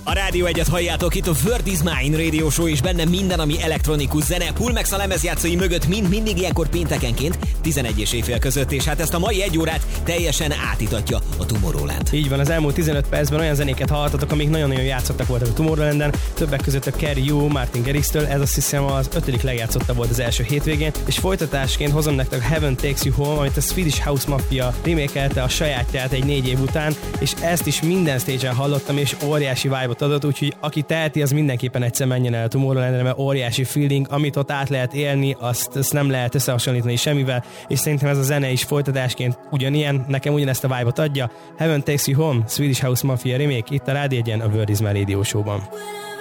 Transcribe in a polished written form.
A Rádió Egyet halljátok, itt a Word is Mine Radio Show, és benne minden, ami elektronikus zene. Pulmex a lemezjátszói mögött mindig ilyenkor péntekenként 11 és éjfél között, és hát ezt a mai egy órát teljesen átítatja a Tomorrowland. Így van, az elmúlt 15 percben olyan zenéket hallhatatok, amik nagyon-nagyon játszottak voltak a Tomorrowlanden, többek között a Carry You, Martin Garrix-től, ez azt hiszem az 5. legjátszotta volt az első hétvégén, és folytatásként hozom nektek a Heaven Takes You Home, amit a Swedish House Mafia remékelte a sajátját egy 4 év után, és ezt is minden stage-en hallottam, és óriási vibe-ot adott, úgyhogy aki teheti, az mindenképpen egyszer menjen el a Tomorrowlandre, mert óriási feeling, amit ott át lehet élni, azt nem lehet összehasonlítani semmivel, és szerintem ez a zene is folytatásként ugyanilyen, nekem ugyanezt a vibe-ot adja. Heaven Takes You Home, Swedish House Mafia remake, itt a Rádió Egyen, a Word is My Radio Show-ban.